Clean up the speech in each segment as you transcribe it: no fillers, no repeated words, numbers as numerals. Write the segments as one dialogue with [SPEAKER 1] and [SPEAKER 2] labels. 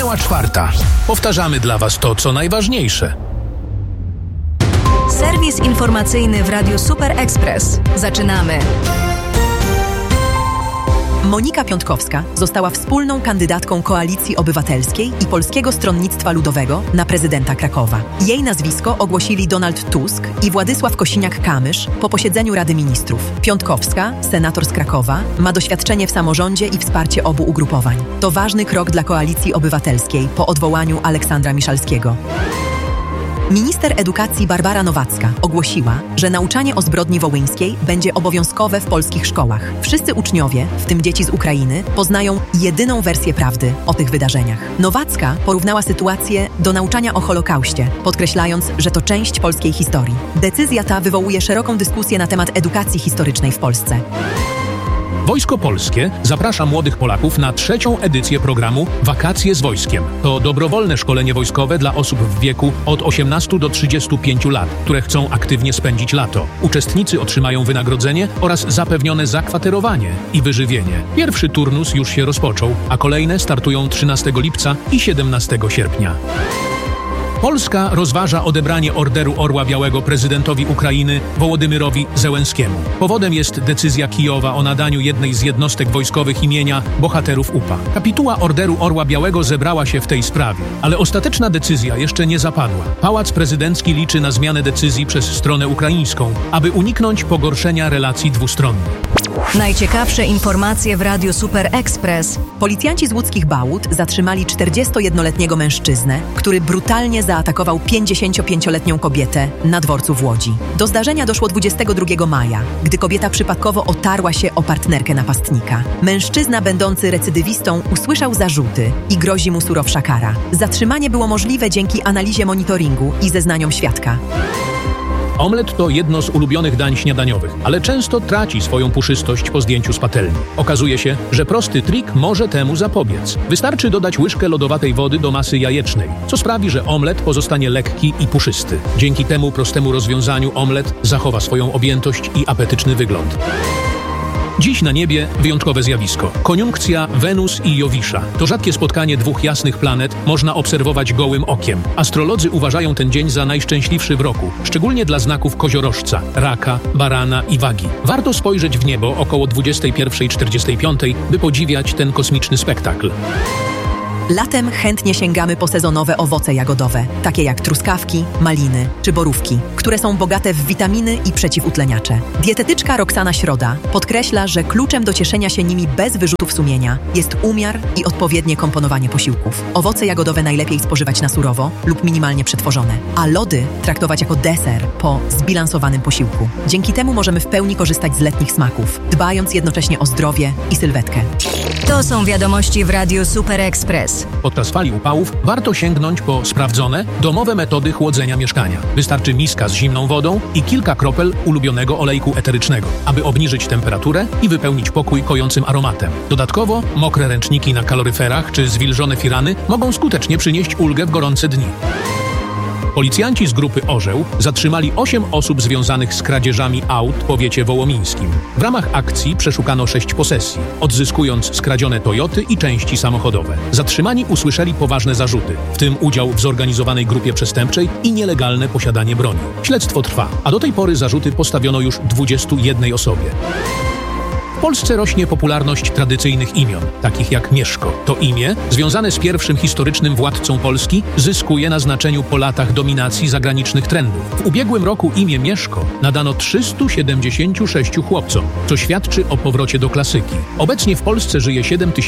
[SPEAKER 1] Minęła 4:00. Powtarzamy dla Was to, co najważniejsze.
[SPEAKER 2] Serwis informacyjny w Radiu Super Express. Zaczynamy.
[SPEAKER 3] Monika Piątkowska została wspólną kandydatką Koalicji Obywatelskiej i Polskiego Stronnictwa Ludowego na prezydenta Krakowa. Jej nazwisko ogłosili Donald Tusk i Władysław Kosiniak-Kamysz po posiedzeniu Rady Ministrów. Piątkowska, senator z Krakowa, ma doświadczenie w samorządzie i wsparcie obu ugrupowań. To ważny krok dla Koalicji Obywatelskiej po odwołaniu Aleksandra Miszalskiego. Minister edukacji Barbara Nowacka ogłosiła, że nauczanie o zbrodni wołyńskiej będzie obowiązkowe w polskich szkołach. Wszyscy uczniowie, w tym dzieci z Ukrainy, poznają jedyną wersję prawdy o tych wydarzeniach. Nowacka porównała sytuację do nauczania o Holokauście, podkreślając, że to część polskiej historii. Decyzja ta wywołuje szeroką dyskusję na temat edukacji historycznej w Polsce.
[SPEAKER 1] Wojsko Polskie zaprasza młodych Polaków na 3. edycję programu Wakacje z Wojskiem. To dobrowolne szkolenie wojskowe dla osób w wieku od 18 do 35 lat, które chcą aktywnie spędzić lato. Uczestnicy otrzymają wynagrodzenie oraz zapewnione zakwaterowanie i wyżywienie. Pierwszy turnus już się rozpoczął, a kolejne startują 13 lipca i 17 sierpnia. Polska rozważa odebranie Orderu Orła Białego prezydentowi Ukrainy Wołodymyrowi Zełenskiemu. Powodem jest decyzja Kijowa o nadaniu jednej z jednostek wojskowych imienia bohaterów UPA. Kapituła Orderu Orła Białego zebrała się w tej sprawie, ale ostateczna decyzja jeszcze nie zapadła. Pałac Prezydencki liczy na zmianę decyzji przez stronę ukraińską, aby uniknąć pogorszenia relacji dwustronnych.
[SPEAKER 2] Najciekawsze informacje w Radiu Super Express.
[SPEAKER 3] Policjanci z łódzkich Bałut zatrzymali 41-letniego mężczyznę, który brutalnie zaatakował 55-letnią kobietę na dworcu w Łodzi. Do zdarzenia doszło 22 maja, gdy kobieta przypadkowo otarła się o partnerkę napastnika. Mężczyzna będący recydywistą usłyszał zarzuty i grozi mu surowsza kara. Zatrzymanie było możliwe dzięki analizie monitoringu i zeznaniom świadka.
[SPEAKER 1] Omlet to jedno z ulubionych dań śniadaniowych, ale często traci swoją puszystość po zdjęciu z patelni. Okazuje się, że prosty trik może temu zapobiec. Wystarczy dodać łyżkę lodowatej wody do masy jajecznej, co sprawi, że omlet pozostanie lekki i puszysty. Dzięki temu prostemu rozwiązaniu omlet zachowa swoją objętość i apetyczny wygląd. Dziś na niebie wyjątkowe zjawisko. Koniunkcja Wenus i Jowisza. To rzadkie spotkanie dwóch jasnych planet można obserwować gołym okiem. Astrolodzy uważają ten dzień za najszczęśliwszy w roku, szczególnie dla znaków koziorożca, raka, barana i wagi. Warto spojrzeć w niebo około 21:45, by podziwiać ten kosmiczny spektakl.
[SPEAKER 3] Latem chętnie sięgamy po sezonowe owoce jagodowe, takie jak truskawki, maliny czy borówki, które są bogate w witaminy i przeciwutleniacze. Dietetyczka Roxana Środa podkreśla, że kluczem do cieszenia się nimi bez wyrzutów sumienia jest umiar i odpowiednie komponowanie posiłków. Owoce jagodowe najlepiej spożywać na surowo lub minimalnie przetworzone, a lody traktować jako deser po zbilansowanym posiłku. Dzięki temu możemy w pełni korzystać z letnich smaków, dbając jednocześnie o zdrowie i sylwetkę.
[SPEAKER 2] To są wiadomości w Radiu Super Express.
[SPEAKER 1] Podczas fali upałów warto sięgnąć po sprawdzone, domowe metody chłodzenia mieszkania. Wystarczy miska z zimną wodą i kilka kropel ulubionego olejku eterycznego, aby obniżyć temperaturę i wypełnić pokój kojącym aromatem. Dodatkowo mokre ręczniki na kaloryferach czy zwilżone firany mogą skutecznie przynieść ulgę w gorące dni. Policjanci z grupy Orzeł zatrzymali 8 osób związanych z kradzieżami aut w powiecie wołomińskim. W ramach akcji przeszukano 6 posesji, odzyskując skradzione Toyoty i części samochodowe. Zatrzymani usłyszeli poważne zarzuty, w tym udział w zorganizowanej grupie przestępczej i nielegalne posiadanie broni. Śledztwo trwa, a do tej pory zarzuty postawiono już 21 osobie. W Polsce rośnie popularność tradycyjnych imion, takich jak Mieszko. To imię, związane z pierwszym historycznym władcą Polski, zyskuje na znaczeniu po latach dominacji zagranicznych trendów. W ubiegłym roku imię Mieszko nadano 376 chłopcom, co świadczy o powrocie do klasyki. Obecnie w Polsce żyje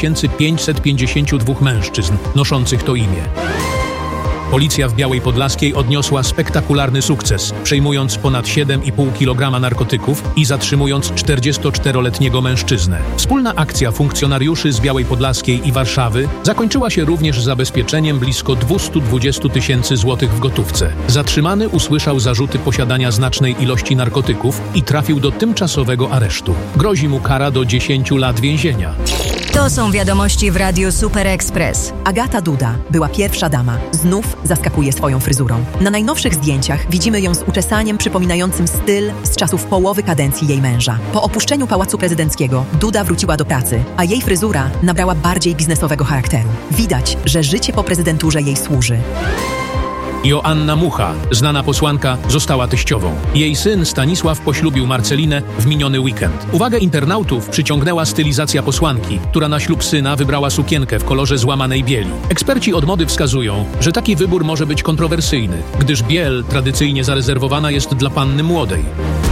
[SPEAKER 1] 7552 mężczyzn noszących to imię. Policja w Białej Podlaskiej odniosła spektakularny sukces, przejmując ponad 7,5 kg narkotyków i zatrzymując 44-letniego mężczyznę. Wspólna akcja funkcjonariuszy z Białej Podlaskiej i Warszawy zakończyła się również zabezpieczeniem blisko 220 000 złotych w gotówce. Zatrzymany usłyszał zarzuty posiadania znacznej ilości narkotyków i trafił do tymczasowego aresztu. Grozi mu kara do 10 lat więzienia.
[SPEAKER 2] To są wiadomości w Radiu Super Express.
[SPEAKER 3] Agata Duda była pierwsza dama. Znów zaskakuje swoją fryzurą. Na najnowszych zdjęciach widzimy ją z uczesaniem przypominającym styl z czasów połowy kadencji jej męża. Po opuszczeniu Pałacu Prezydenckiego Duda wróciła do pracy, a jej fryzura nabrała bardziej biznesowego charakteru. Widać, że życie po prezydenturze jej służy.
[SPEAKER 1] Joanna Mucha, znana posłanka, została teściową. Jej syn Stanisław poślubił Marcelinę w miniony weekend. Uwagę internautów przyciągnęła stylizacja posłanki, która na ślub syna wybrała sukienkę w kolorze złamanej bieli. Eksperci od mody wskazują, że taki wybór może być kontrowersyjny, gdyż biel tradycyjnie zarezerwowana jest dla panny młodej.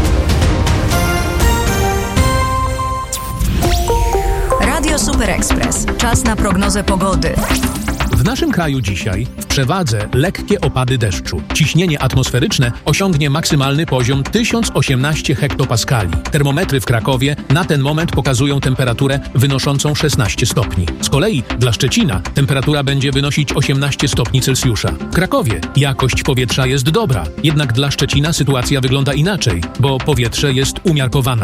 [SPEAKER 2] Radio Super Express. Czas na prognozę pogody.
[SPEAKER 1] W naszym kraju dzisiaj w przewadze lekkie opady deszczu. Ciśnienie atmosferyczne osiągnie maksymalny poziom 1018 hektopaskali. Termometry w Krakowie na ten moment pokazują temperaturę wynoszącą 16 stopni. Z kolei dla Szczecina temperatura będzie wynosić 18 stopni Celsjusza. W Krakowie jakość powietrza jest dobra, jednak dla Szczecina sytuacja wygląda inaczej, bo powietrze jest umiarkowana.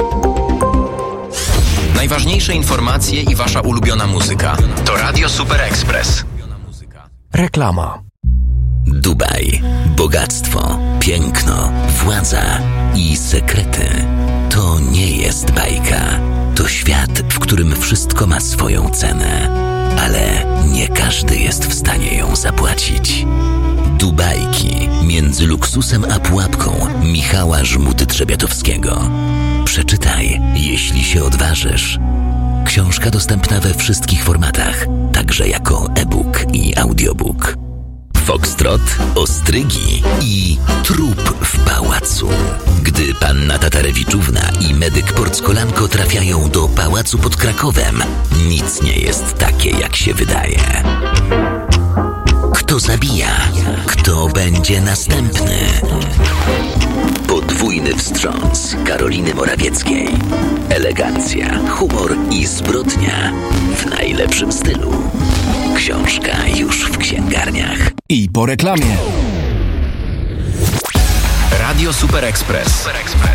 [SPEAKER 4] Najważniejsze informacje i wasza ulubiona muzyka. To Radio Super Express.
[SPEAKER 5] Reklama.
[SPEAKER 6] Dubaj. Bogactwo, piękno, władza i sekrety. To nie jest bajka. To świat, w którym wszystko ma swoją cenę. Ale nie każdy jest w stanie ją zapłacić. Dubajki między luksusem a pułapką Michała Żmudy-Trzebiatowskiego. Przeczytaj, jeśli się odważysz. Książka dostępna we wszystkich formatach, także jako e-book i audiobook. Foxtrot, ostrygi i trup w pałacu. Gdy panna Tatarewiczówna i medyk Porckolanko trafiają do pałacu pod Krakowem, nic nie jest takie, jak się wydaje. Kto zabija? Kto będzie następny? Podwójny wstrząs Karoliny Morawieckiej. Elegancja, humor i zbrodnia w najlepszym stylu. Książka już w księgarniach.
[SPEAKER 5] I po reklamie.
[SPEAKER 4] Radio Super Express.